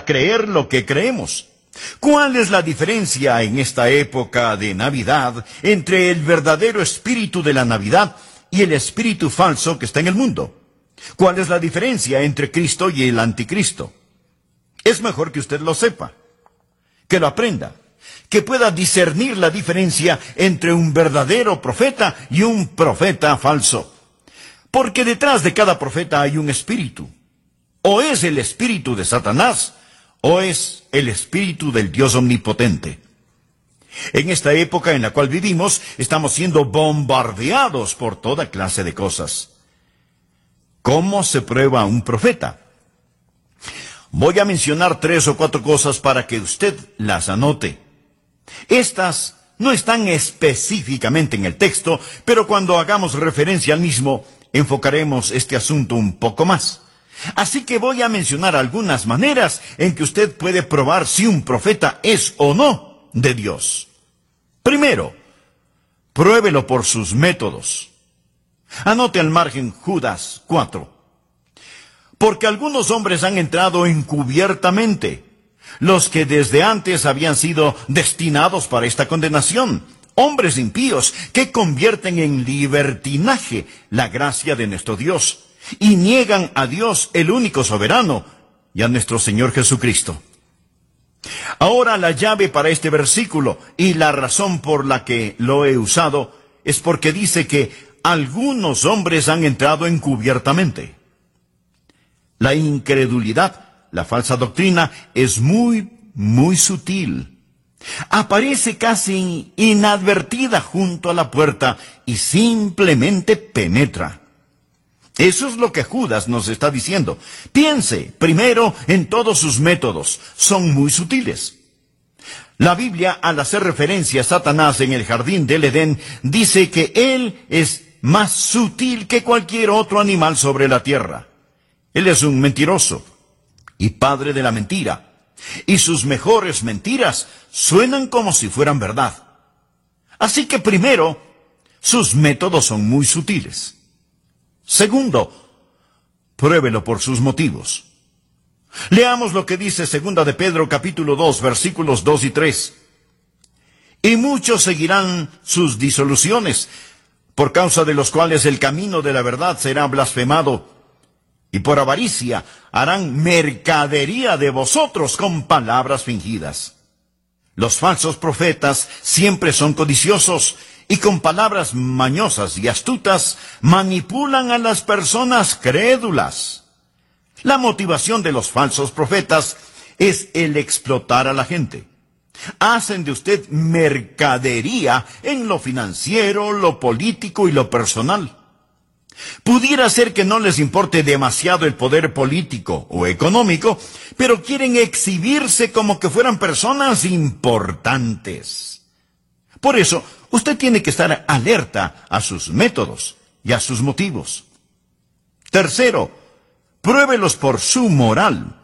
para creer lo que creemos. ¿Cuál es la diferencia en esta época de Navidad entre el verdadero espíritu de la Navidad y el espíritu falso que está en el mundo? ¿Cuál es la diferencia entre Cristo y el anticristo? Es mejor que usted lo sepa, que lo aprenda, que pueda discernir la diferencia entre un verdadero profeta y un profeta falso. Porque detrás de cada profeta hay un espíritu. O es el espíritu de Satanás, o es el espíritu del Dios omnipotente. En esta época en la cual vivimos, estamos siendo bombardeados por toda clase de cosas. ¿Cómo se prueba un profeta? Voy a mencionar 3 o 4 cosas para que usted las anote. Estas no están específicamente en el texto, pero cuando hagamos referencia al mismo, enfocaremos este asunto un poco más. Así que voy a mencionar algunas maneras en que usted puede probar si un profeta es o no de Dios. Primero, pruébelo por sus métodos. Anote al margen Judas 4. Porque algunos hombres han entrado encubiertamente, los que desde antes habían sido destinados para esta condenación, hombres impíos que convierten en libertinaje la gracia de nuestro Dios, y niegan a Dios, el único soberano, y a nuestro Señor Jesucristo. Ahora la llave para este versículo, y la razón por la que lo he usado, es porque dice que algunos hombres han entrado encubiertamente. La incredulidad, la falsa doctrina, es muy sutil. Aparece casi inadvertida junto a la puerta y simplemente penetra. Eso es lo que Judas nos está diciendo. Piense primero en todos sus métodos. Son muy sutiles. La Biblia, al hacer referencia a Satanás en el jardín del Edén, dice que él es más sutil que cualquier otro animal sobre la tierra. Él es un mentiroso y padre de la mentira. Y sus mejores mentiras suenan como si fueran verdad. Así que primero, sus métodos son muy sutiles. Segundo, pruébelo por sus motivos. Leamos lo que dice 2 de Pedro capítulo 2, versículos 2 y 3. Y muchos seguirán sus disoluciones, por causa de los cuales el camino de la verdad será blasfemado, y por avaricia harán mercadería de vosotros con palabras fingidas. Los falsos profetas siempre son codiciosos, y con palabras mañosas y astutas manipulan a las personas crédulas. La motivación de los falsos profetas es el explotar a la gente. Hacen de usted mercadería en lo financiero, lo político y lo personal. Pudiera ser que no les importe demasiado el poder político o económico, pero quieren exhibirse como que fueran personas importantes. Por eso, usted tiene que estar alerta a sus métodos y a sus motivos. Tercero, pruébelos por su moral.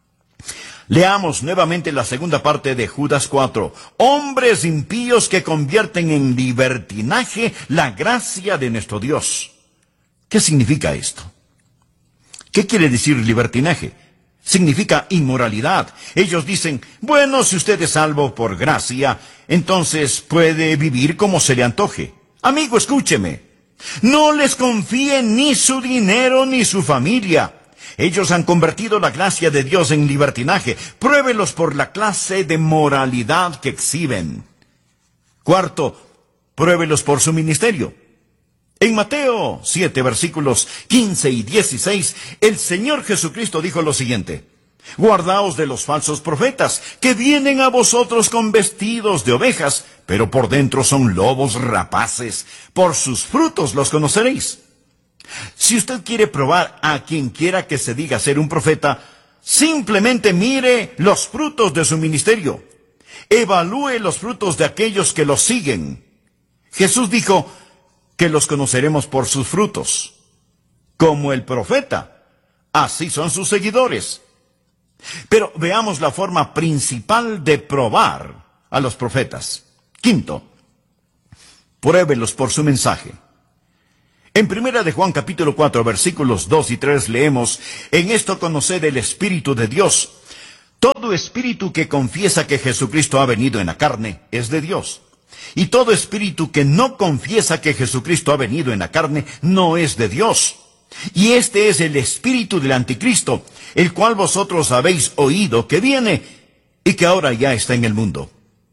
Leamos nuevamente la segunda parte de Judas 4. Hombres impíos que convierten en libertinaje la gracia de nuestro Dios. ¿Qué significa esto? ¿Qué quiere decir libertinaje? Significa inmoralidad. Ellos dicen, bueno, si usted es salvo por gracia, entonces puede vivir como se le antoje. Amigo, escúcheme. No les confíe ni su dinero ni su familia. Ellos han convertido la gracia de Dios en libertinaje. Pruébelos por la clase de moralidad que exhiben. Cuarto, pruébelos por su ministerio. En Mateo 7, versículos 15 y 16, el Señor Jesucristo dijo lo siguiente: guardaos de los falsos profetas, que vienen a vosotros con vestidos de ovejas, pero por dentro son lobos rapaces. Por sus frutos los conoceréis. Si usted quiere probar a quien quiera que se diga ser un profeta, simplemente mire los frutos de su ministerio. Evalúe los frutos de aquellos que los siguen. Jesús dijo que los conoceremos por sus frutos. Como el profeta, así son sus seguidores. Pero veamos la forma principal de probar a los profetas. Quinto, pruébelos por su mensaje. En 1 de Juan capítulo 4, versículos 2 y 3 leemos: en esto conoced el Espíritu de Dios. Todo espíritu que confiesa que Jesucristo ha venido en la carne es de Dios. Y todo espíritu que no confiesa que Jesucristo ha venido en la carne no es de Dios. Y este es el espíritu del anticristo, el cual vosotros habéis oído que viene y que ahora ya está en el mundo.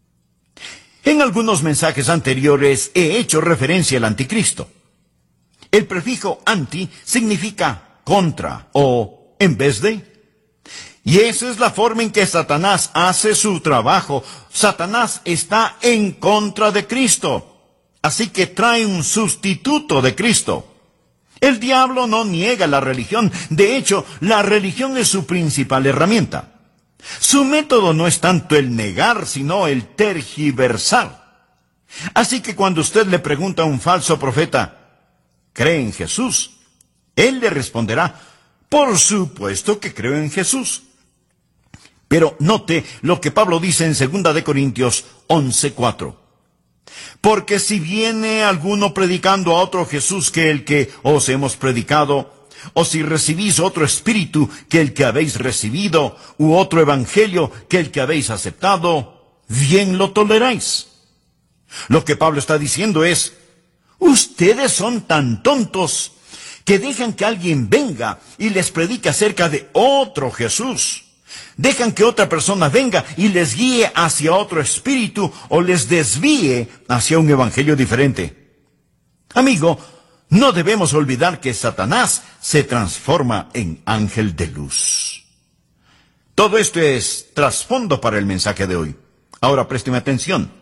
En algunos mensajes anteriores he hecho referencia al anticristo. El prefijo anti significa contra o en vez de. Y esa es la forma en que Satanás hace su trabajo. Satanás está en contra de Cristo. Así que trae un sustituto de Cristo. El diablo no niega la religión. De hecho, la religión es su principal herramienta. Su método no es tanto el negar, sino el tergiversar. Así que cuando usted le pregunta a un falso profeta, ¿cree en Jesús?, él le responderá, por supuesto que creo en Jesús. Pero note lo que Pablo dice en 2 de Corintios 11:4. Porque si viene alguno predicando a otro Jesús que el que os hemos predicado, o si recibís otro espíritu que el que habéis recibido, u otro evangelio que el que habéis aceptado, bien lo toleráis. Lo que Pablo está diciendo es, ustedes son tan tontos que dejan que alguien venga y les predique acerca de otro Jesús. Dejan que otra persona venga y les guíe hacia otro espíritu o les desvíe hacia un evangelio diferente. Amigo, no debemos olvidar que Satanás se transforma en ángel de luz. Todo esto es trasfondo para el mensaje de hoy. Ahora présteme atención.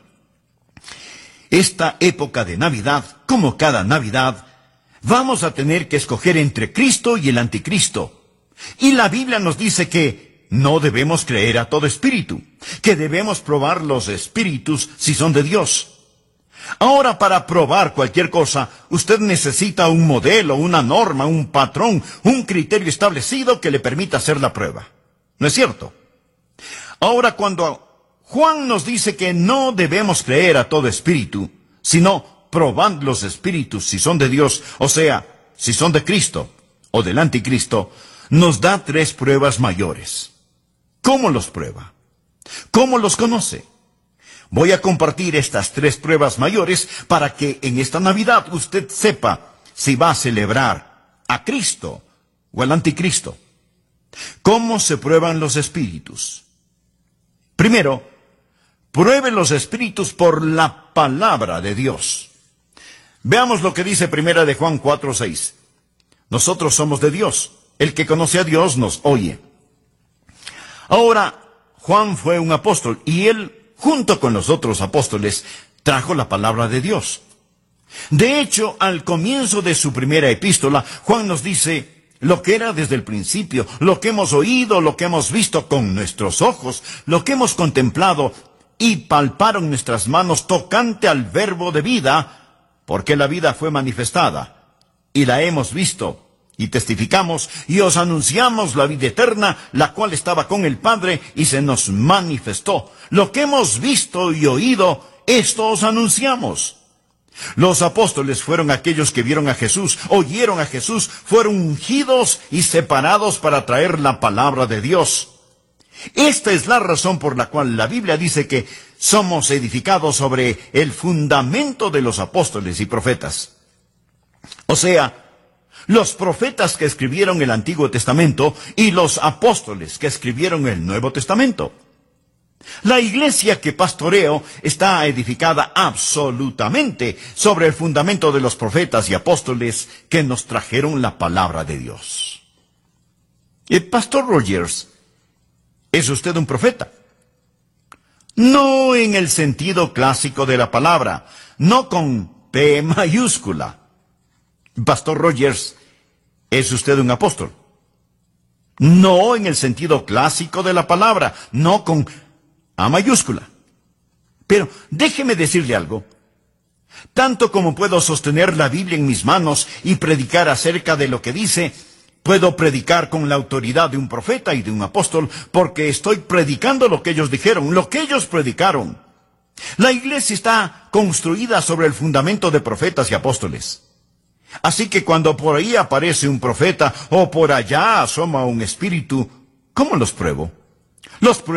Esta época de Navidad, como cada Navidad, vamos a tener que escoger entre Cristo y el anticristo. Y la Biblia nos dice que no debemos creer a todo espíritu, que debemos probar los espíritus si son de Dios. Ahora, para probar cualquier cosa, usted necesita un modelo, una norma, un patrón, un criterio establecido que le permita hacer la prueba. ¿No es cierto? Ahora, cuando Juan nos dice que no debemos creer a todo espíritu, sino probad los espíritus si son de Dios, o sea, si son de Cristo o del anticristo, nos da 3 pruebas mayores. ¿Cómo los prueba? ¿Cómo los conoce? Voy a compartir estas 3 pruebas mayores para que en esta Navidad usted sepa si va a celebrar a Cristo o al anticristo. ¿Cómo se prueban los espíritus? Primero, pruebe los espíritus por la palabra de Dios. Veamos lo que dice 1 de Juan 4:6. Nosotros somos de Dios. El que conoce a Dios nos oye. Ahora, Juan fue un apóstol y él, junto con los otros apóstoles, trajo la palabra de Dios. De hecho, al comienzo de su primera epístola, Juan nos dice lo que era desde el principio, lo que hemos oído, lo que hemos visto con nuestros ojos, lo que hemos contemplado y palparon nuestras manos tocante al verbo de vida, porque la vida fue manifestada y la hemos visto. Y testificamos y os anunciamos la vida eterna, la cual estaba con el Padre y se nos manifestó. Lo que hemos visto y oído, esto os anunciamos. Los apóstoles fueron aquellos que vieron a Jesús, oyeron a Jesús, fueron ungidos y separados para traer la palabra de Dios. Esta es la razón por la cual la Biblia dice que somos edificados sobre el fundamento de los apóstoles y profetas. O sea, los profetas que escribieron el Antiguo Testamento y los apóstoles que escribieron el Nuevo Testamento. La iglesia que pastoreo está edificada absolutamente sobre el fundamento de los profetas y apóstoles que nos trajeron la palabra de Dios. Pastor Rogers, ¿es usted un profeta? No en el sentido clásico de la palabra, no con P mayúscula. Pastor Rogers, ¿es usted un apóstol? No en el sentido clásico de la palabra, no con A mayúscula. Pero déjeme decirle algo. Tanto como puedo sostener la Biblia en mis manos y predicar acerca de lo que dice, puedo predicar con la autoridad de un profeta y de un apóstol, porque estoy predicando lo que ellos dijeron, lo que ellos predicaron. La iglesia está construida sobre el fundamento de profetas y apóstoles. Así que cuando por ahí aparece un profeta o por allá asoma un espíritu, ¿cómo los pruebo? Los